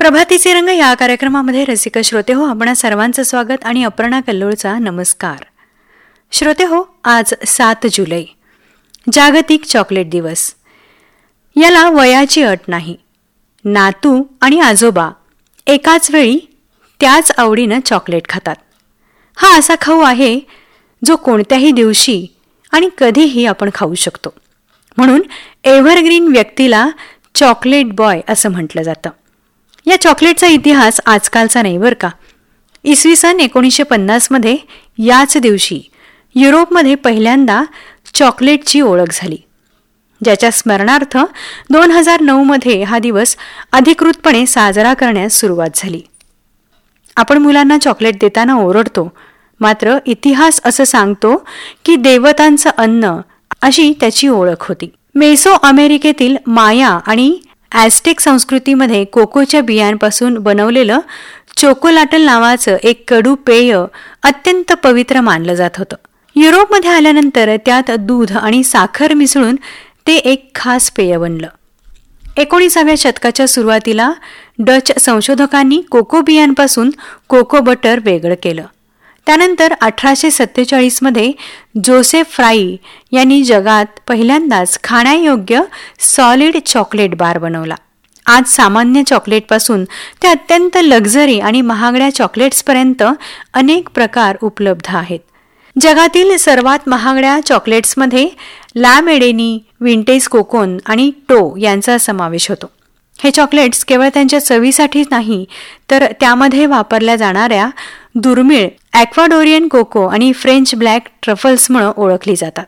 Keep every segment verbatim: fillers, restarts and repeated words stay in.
प्रभातीचे रंग या कार्यक्रमामध्ये रसिक श्रोते हो, आपणा सर्वांचं स्वागत आणि अपर्णा कल्लोळचा नमस्कार. श्रोते हो, आज सात जुलै जागतिक चॉकलेट दिवस. याला वयाची अट नाही. नातू आणि आजोबा एकाच वेळी त्याच आवडीनं चॉकलेट खातात. हा असा खाऊ आहे जो कोणत्याही दिवशी आणि कधीही आपण खाऊ शकतो. म्हणून एव्हरग्रीन व्यक्तीला चॉकलेट बॉय असं म्हटलं जातं. या चॉकलेटचा इतिहास आजकालचा नाही बरं का. इसवी सन एकोणीसशे पन्नासमध्ये याच दिवशी युरोपमध्ये पहिल्यांदा चॉकलेटची ओळख झाली, ज्याच्या स्मरणार्थ दोन हजार नऊमध्ये हा दिवस अधिकृतपणे साजरा करण्यास सुरुवात झाली. आपण मुलांना चॉकलेट देताना ओरडतो, मात्र इतिहास असं सांगतो की देवतांचं अन्न अशी त्याची ओळख होती. मेसो अमेरिकेतील माया आणि ॲस्टेक संस्कृतीमध्ये कोकोच्या बियांपासून बनवलेलं चोकोलाटल नावाचं एक कडू पेय अत्यंत पवित्र मानलं जात होतं. युरोपमध्ये आल्यानंतर त्यात दूध आणि साखर मिसळून ते एक खास पेय बनलं. एकोणीसाव्या शतकाच्या सुरुवातीला डच संशोधकांनी कोको बियांपासून कोको बटर वेगळं केलं. त्यानंतर अठराशे सत्तेचाळीसमध्ये जोसेफ फ्राई यांनी जगात पहिल्यांदाच खाण्यायोग्य सॉलिड चॉकलेट बार बनवला. आज सामान्य चॉकलेटपासून ते अत्यंत लक्झरी आणि महागड्या चॉकलेट्सपर्यंत अनेक प्रकार उपलब्ध आहेत. जगातील सर्वात महागड्या चॉकलेट्समध्ये ला मेडेनी, विंटेज कोकोन आणि टो यांचा समावेश होतो. हे चॉकलेट्स केवळ त्यांच्या चवीसाठीच नाही, तर त्यामध्ये वापरल्या जाणाऱ्या दुर्मिळ ॲक्वाडोरियन कोको आणि फ्रेंच ब्लॅक ट्रफल्समुळे ओळखली जातात.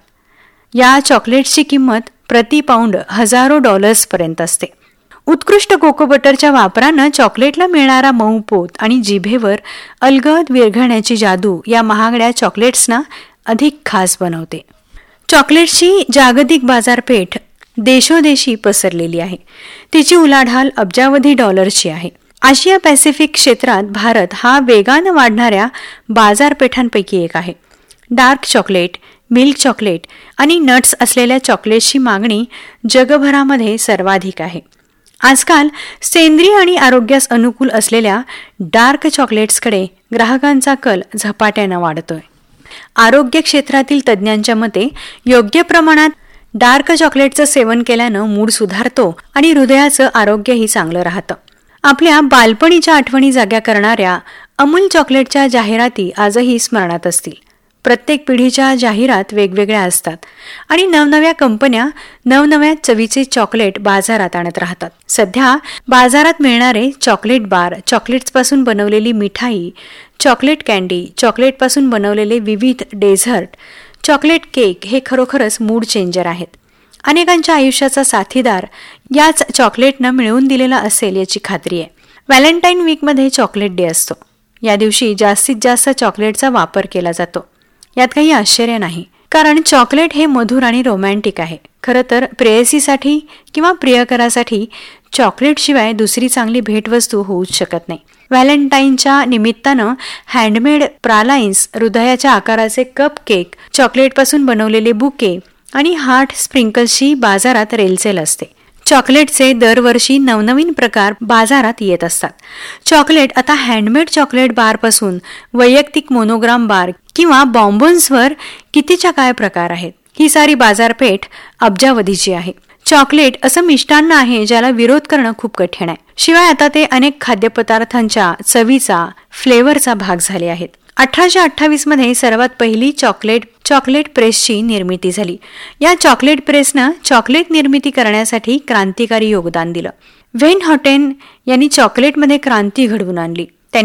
या चॉकलेट्सची किंमत प्रति पाऊंड हजारो डॉलर्सपर्यंत असते. उत्कृष्ट कोको बटरच्या वापरानं चॉकलेटला मिळणारा मऊ पोत आणि जिभेवर अलगद विरघळण्याची जादू या महागड्या चॉकलेट्सना अधिक खास बनवते. चॉकलेट्सची जागतिक बाजारपेठ देशोदेशी पसरलेली आहे. तिची उलाढाल अब्जावधी डॉलर्सची आहे. आशिया पॅसिफिक क्षेत्रात भारत हा वेगानं वाढणाऱ्या बाजारपेठांपैकी एक आहे. डार्क चॉकलेट, मिल्क चॉकलेट आणि नट्स असलेल्या चॉकलेट्सची मागणी जगभरामध्ये सर्वाधिक आहे. आजकाल सेंद्रिय आणि आरोग्यास अनुकूल असलेल्या डार्क चॉकलेट्सकडे ग्राहकांचा कल झपाट्यानं वाढतोय. आरोग्य क्षेत्रातील तज्ज्ञांच्या मते योग्य प्रमाणात डार्क चॉकलेटचं सेवन केल्यानं मूड सुधारतो आणि हृदयाचं आरोग्यही चांगलं राहतं. आपल्या बालपणीच्या आठवणी जाग्या करणाऱ्या अमूल चॉकलेटच्या जाहिराती आजही स्मरणात असतील. प्रत्येक पिढीच्या जाहिरात वेगवेगळ्या असतात आणि नवनव्या कंपन्या नवनव्या चवीचे चॉकलेट बाजारात आणत राहतात. सध्या बाजारात मिळणारे चॉकलेट बार, चॉकलेट्सपासून बनवलेली मिठाई, चॉकलेट कँडी, चॉकलेटपासून बनवलेले विविध डेझर्ट, चॉकलेट केक हे खरोखरच मूड चेंजर आहेत. अनेकांच्या आयुष्याचा साथीदार याच चॉकलेटनं मिळवून दिलेला असेल याची खात्री आहे. व्हॅलेंटाईन वीकमध्ये चॉकलेट डे असतो. या दिवशी जास्तीत जास्त चॉकलेटचा वापर केला जातो. यात काही आश्चर्य नाही, कारण चॉकलेट हे मधुर आणि रोमॅन्टिक आहे. खरं तर प्रेयसीसाठी किंवा प्रियकरासाठी चॉकलेटशिवाय दुसरी चांगली भेटवस्तू होऊच शकत नाही. व्हॅलेंटाईनच्या निमित्तानं हँडमेड प्रालाइन्स, हृदयाच्या आकाराचे कप केक, चॉकलेटपासून बनवलेले बुके आणि हार्ट स्प्रिंकल्सची बाजारात रेलचेल असते. चॉकलेटचे दरवर्षी नवनवीन प्रकार बाजारात येत असतात. चॉकलेट आता हँडमेड चॉकलेट बारपासून वैयक्तिक मोनोग्राम बार किंवा बॉम्बोन्सवर कितीच्या काय प्रकार आहेत. ही सारी बाजारपेठ अब्जावधीची आहे. चॉकलेट असं मिष्टान्न आहे ज्याला विरोध करणं खूप कठीण आहे. शिवाय आता ते अनेक खाद्यपदार्थांच्या चवीचा, फ्लेवरचा भाग झाले आहेत. अठराशे अठ्ठावीस मध्ये सर्वात पहिली चॉकलेट चॉकलेट प्रेसची निर्मिती झाली. या चॉकलेट प्रेसनं चॉकलेट निर्मिती करण्यासाठी क्रांतिकारी योगदान दिलं. व्हेन हॉटेन यांनी चॉकलेटमध्ये क्रांती घडवून आणली.